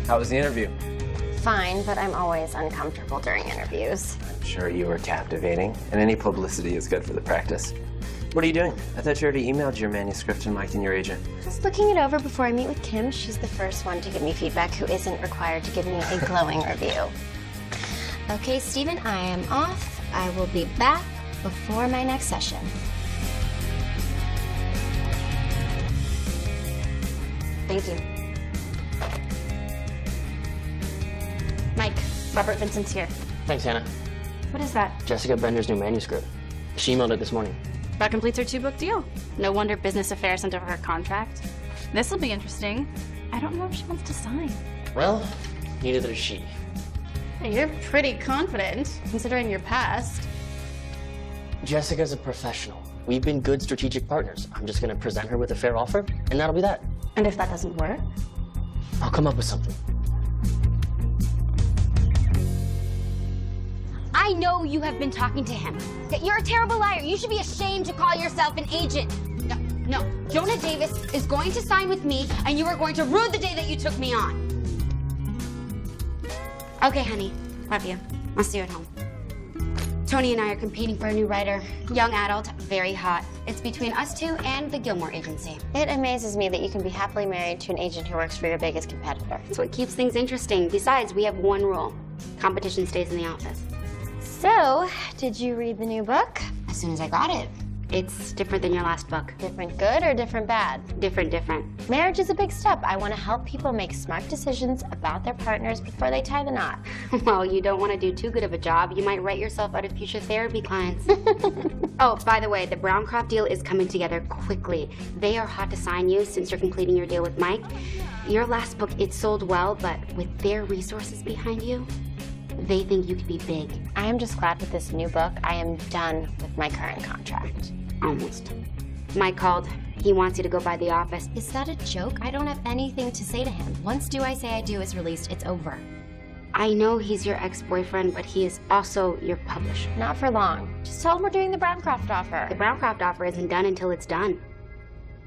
How was the interview? Fine, but I'm always uncomfortable during interviews. I'm sure you were captivating, and any publicity is good for the practice. What are you doing? I thought you already emailed your manuscript and Mike and your agent. Just looking it over before I meet with Kim. She's the first one to give me feedback who isn't required to give me a glowing review. Okay, Stephen, I am off. I will be back before my next session. Thank you. Mike, Robert Vincent's here. Thanks, Hannah. What is that? Jessica Bender's new manuscript. She emailed it this morning. That completes her 2-book deal. No wonder Business Affairs sent over her contract. This'll be interesting. I don't know if she wants to sign. Well, neither does she. You're pretty confident, considering your past. Jessica's a professional. We've been good strategic partners. I'm just gonna present her with a fair offer, and that'll be that. And if that doesn't work? I'll come up with something. I know you have been talking to him. You're a terrible liar. You should be ashamed to call yourself an agent. No, Jonah Davis is going to sign with me, and you are going to rue the day that you took me on. Okay, honey. Love you. I'll see you at home. Tony and I are competing for a new writer. Young adult, very hot. It's between us two and the Gilmore Agency. It amazes me that you can be happily married to an agent who works for your biggest competitor. That's what keeps things interesting. Besides, we have one rule. Competition stays in the office. So, did you read the new book? As soon as I got it. It's different than your last book. Different good or different bad? Different. Marriage is a big step. I want to help people make smart decisions about their partners before they tie the knot. Well, you don't want to do too good of a job. You might write yourself out of future therapy clients. Oh, by the way, the Browncroft deal is coming together quickly. They are hot to sign you since you're completing your deal with Mike. Your last book, it sold well, but with their resources behind you, they think you could be big. I am just glad with this new book, I am done with my current contract. Almost. Mike called. He wants you to go by the office. Is that a joke? I don't have anything to say to him. Once Do I Say I Do is released, it's over. I know he's your ex-boyfriend, but he is also your publisher. Not for long. Just tell him we're doing the Browncroft offer. The Browncroft offer isn't done until it's done.